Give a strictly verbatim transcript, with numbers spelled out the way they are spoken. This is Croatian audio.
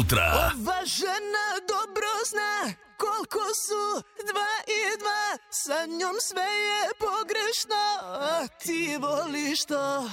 sutra. Ova žena dobro zna koliko su dva i dva, sa njom sve je pogrešno, a ti voliš to.